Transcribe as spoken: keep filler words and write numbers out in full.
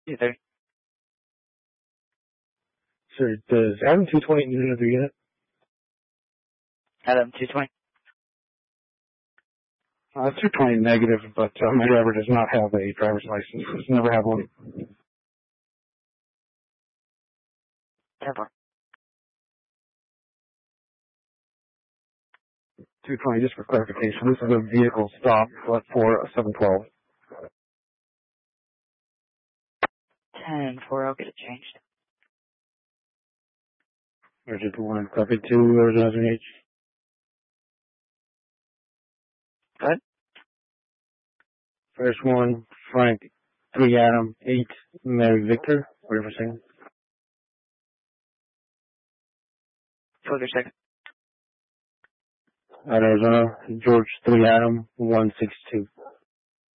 two thirty. Sir, does Adam two twenty need another unit? Adam two twenty. Uh, two twenty negative, but uh, my driver does not have a driver's license. He's never had one. ten four. two twenty, just for clarification, this is a vehicle stop but for seven twelve. ten four, I'll get it changed. There's just one copy two, there's another H. Go ahead. First one, Frank, three Adam, eight, Mary Victor, whatever saying. Further second. Arizona, George, three Adam, one six two.